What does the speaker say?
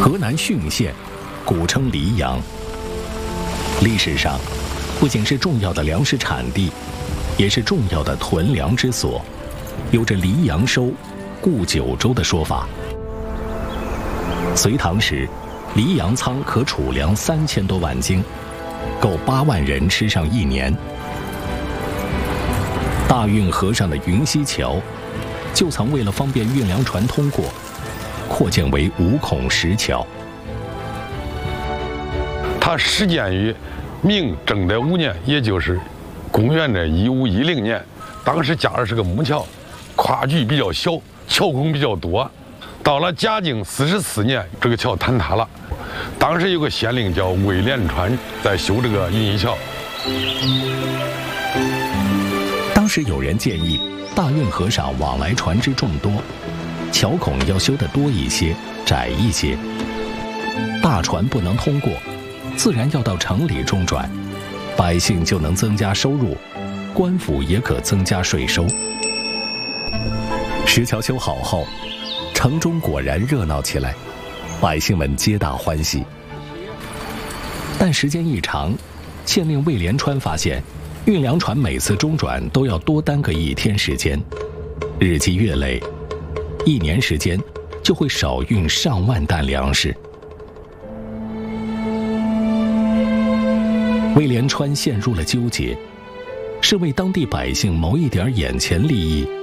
河南浚县，古称黎阳。历史上，不仅是重要的粮食产地，也是重要的屯粮之所，有着黎阳收，固九州的说法。隋唐时，黎阳仓可储粮3000多万斤，够8万人吃上1年。大运河上的云溪桥，就曾为了方便运粮船通过，扩建为5孔石桥。 它始建于明正德5年，也就是公元的1510年。当时架的是个木桥，跨距比较小，桥孔比较多。到了嘉靖44年，这个桥坍塌了。当时有个县令叫魏连川，在修这个云溪桥。 当时有人建议，大运河上往来船只众多，桥孔要修得多一些，窄一些。大船不能通过，自然要到城里中转，百姓就能增加收入，官府也可增加税收。石桥修好后，城中果然热闹起来，百姓们皆大欢喜。但时间一长，县令魏连川发现，运粮船每次中转都要多耽搁1天时间，日积月累，1年时间就会少运上万担粮食。魏连川陷入了纠结，是为当地百姓谋一点眼前利益，